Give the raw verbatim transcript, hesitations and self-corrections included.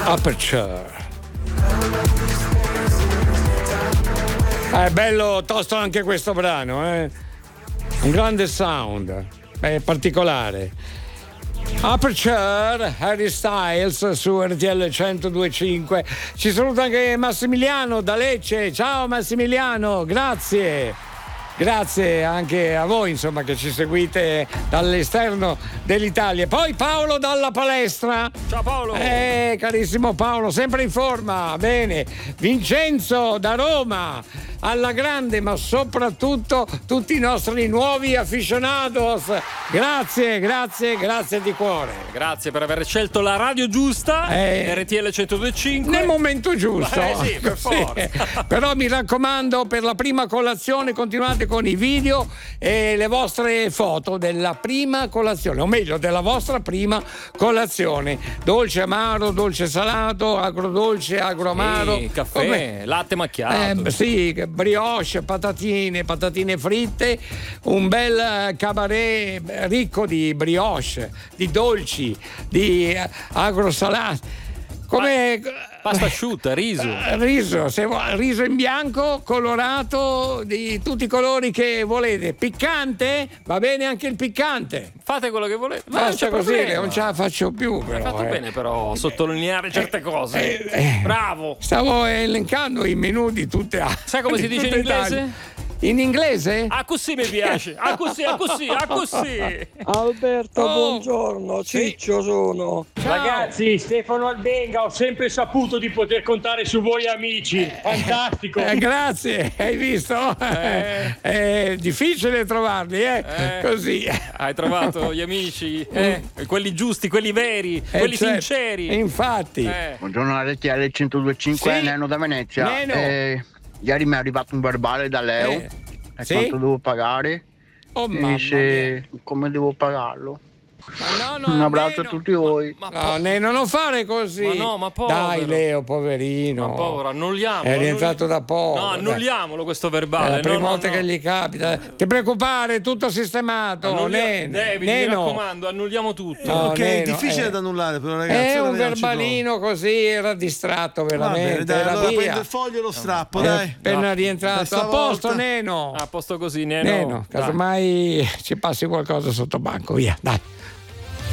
Aperture. È bello tosto anche questo brano, eh? Un grande sound, è particolare. Aperture, Harry Styles su R T L centodue e cinque. Ci saluta anche Massimiliano da Lecce. Ciao Massimiliano, grazie. Grazie anche a voi, insomma, che ci seguite dall'esterno dell'Italia. Poi Paolo dalla palestra. Ciao Paolo. Eh, carissimo Paolo, sempre in forma. Bene. Vincenzo da Roma, alla grande, ma soprattutto tutti i nostri nuovi aficionados. Grazie, grazie, grazie di cuore. Grazie per aver scelto la radio giusta, eh, R T L centodue e cinque. Nel momento giusto. Eh sì, per forza. Sì. Però mi raccomando, per la prima colazione continuate con i video e le vostre foto della prima colazione, o meglio della vostra prima colazione. Dolce amaro, dolce salato, agrodolce, agroamaro. Sì, caffè, come... latte macchiato. Eh, sì, brioche, patatine, patatine fritte, un bel cabaret ricco di brioche, di dolci, di agrosalati. Come pasta asciutta, riso. Riso, se vuoi, riso in bianco, colorato, di tutti i colori che volete. Piccante? Va bene anche il piccante. Fate quello che volete. Basta così, non ce la faccio più. Però, Hai fatto eh. bene però sottolineare certe eh, cose. Eh, eh, Bravo. Stavo elencando i menù di tutte. Sai come si dice in inglese? In inglese? Ah, così mi piace. Ah, così, ah, così, ah, così. Alberto, Oh, buongiorno. sì. Ciccio sono. Ciao. Ragazzi, Stefano Albenga, ho sempre saputo di poter contare su voi amici. Fantastico. Eh, grazie, hai visto? Eh. È difficile trovarli, eh? Eh. Così. Hai trovato gli amici, eh? Quelli giusti, quelli veri, Eh, quelli certo. sinceri. Infatti. Eh. Buongiorno a R T L centodue e cinque, Sì. Neno da Venezia. Neno. Eh, ieri mi è arrivato un verbale da Leo. Eh. E Sì? quanto devo pagare? Oh, Mi mamma dice mia. come devo pagarlo. Ma no, no, Un abbraccio Neno. a tutti voi. Ma, No, Neno, non fare così. Ma no, ma povero. Dai, Leo, poverino. ma povero, annulliamo. È rientrato da poco. No, dai. annulliamolo questo È verbale. la prima no, no, volta no. che gli capita. Ti preoccupare, tutto sistemato. Annullia- Neno. David, mi Neno. raccomando, annulliamo tutto. No, ok, è Neno, difficile eh. da annullare però ragazzi. È ora un vediamoci verbalino così, era distratto dopo. Va veramente. bene, dai, era allora via. prendo il foglio e lo strappo, È dai. appena No. rientrato. Questa A posto, volta- Neno. A posto così, Neno. Neno, Dai. casomai ci passi qualcosa sotto banco, via, dai.